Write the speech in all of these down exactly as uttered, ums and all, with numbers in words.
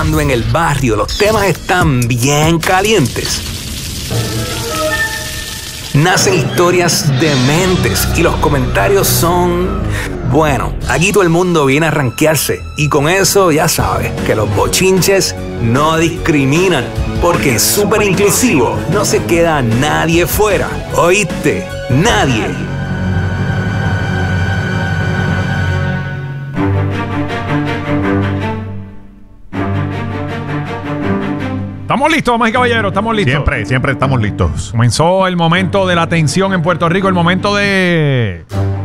cuando en el barrio los temas están bien calientes, nacen historias dementes y los comentarios son... Bueno, aquí todo el mundo viene a rankearse y con eso ya sabes que los bochinches no discriminan, porque es súper inclusivo, no se queda nadie fuera. ¿Oíste? Nadie. Estamos listos, damas y caballeros, estamos listos. Siempre, siempre estamos listos. Comenzó el momento de la tensión en Puerto Rico, el momento de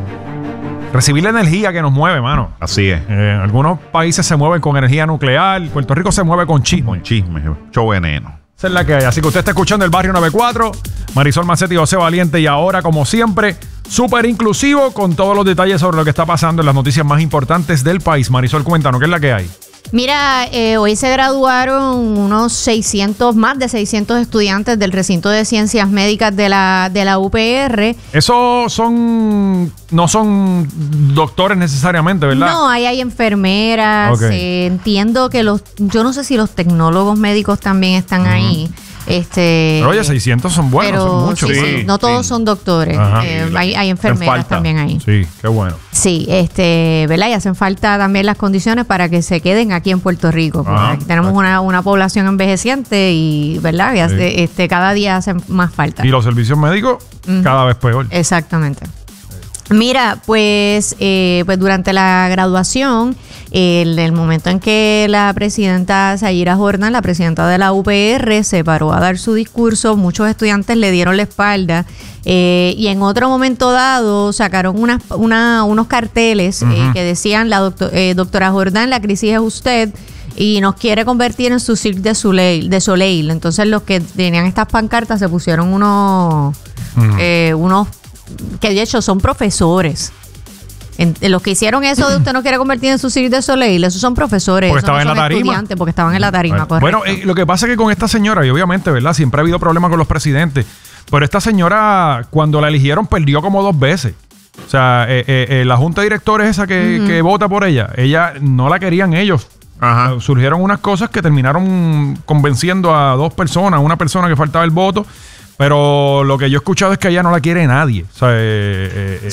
recibir la energía que nos mueve, mano. Así es. Eh, algunos países se mueven con energía nuclear, Puerto Rico se mueve con chisme. Con chisme, mucho veneno. Esa es la que hay. Así que usted está escuchando el Barrio noventa y cuatro, Marisol Macetti y José Valiente, y ahora, como siempre, súper inclusivo con todos los detalles sobre lo que está pasando en las noticias más importantes del país. Marisol, cuéntanos, ¿qué es la que hay? Mira, eh, hoy se graduaron unos seiscientos, más de seiscientos estudiantes del recinto de ciencias médicas de la, de la U P R. Esos son, no son doctores necesariamente, ¿verdad? No, ahí hay enfermeras. Okay. Eh, entiendo que los, yo no sé si los tecnólogos médicos también están uh-huh. ahí. Este, pero oye, seiscientos son buenos, pero, son muchos. Sí, Sí, sí, no todos sí. son doctores. Eh, hay, hay enfermeras también ahí. Sí, qué bueno. Sí, este, ¿verdad? Y hacen falta también las condiciones para que se queden aquí en Puerto Rico. Porque Ajá, aquí tenemos una, una población envejeciente y, ¿verdad? Y hace, sí. este, cada día hacen más falta. Y los servicios médicos uh-huh. cada vez peor. Exactamente. Mira, pues, eh, pues durante la graduación, eh, en el momento en que la presidenta Sayira Jordan, la presidenta de la U P R, se paró a dar su discurso, muchos estudiantes le dieron la espalda eh, y en otro momento dado sacaron unas, una, unos carteles uh-huh. eh, que decían, la doctor, eh, doctora Jordan, la crisis es usted y nos quiere convertir en su Cirque de Soleil. De Soleil. Entonces los que tenían estas pancartas se pusieron unos, uh-huh. eh, unos que de hecho son profesores. En, en los que hicieron eso de usted no quiere convertir en su Cirque de Soleil, esos son profesores, porque esos estaban no en son la tarima. estudiantes, porque estaban en la tarima, bueno, correcto. Bueno, eh, lo que pasa es que con esta señora, y obviamente, ¿verdad? Siempre ha habido problemas con los presidentes, pero esta señora, cuando la eligieron, perdió como dos veces. O sea, eh, eh, eh, la junta de directores esa que, uh-huh. que vota por ella, ella no la querían ellos. Ajá. Surgieron unas cosas que terminaron convenciendo a dos personas, una persona que faltaba el voto. Pero lo que yo he escuchado es que ella no la quiere nadie. O sea, eh, eh,